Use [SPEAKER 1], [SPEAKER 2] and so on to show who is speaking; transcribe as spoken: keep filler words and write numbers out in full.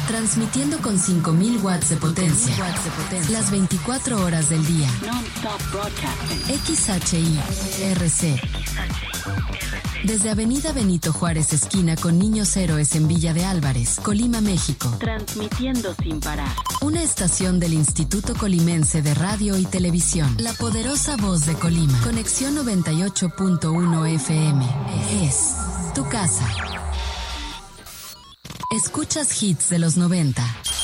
[SPEAKER 1] Transmitiendo con cinco mil watts de potencia. Las veinticuatro horas del día. X H I R C. Desde Avenida Benito Juárez, esquina con Niños Héroes en Villa de Álvarez, Colima, México.
[SPEAKER 2] Transmitiendo sin parar.
[SPEAKER 1] Una estación del Instituto Colimense de Radio y Televisión. La poderosa voz de Colima. Conexión noventa y ocho punto uno F M. Es tu casa. Escuchas hits de los noventa.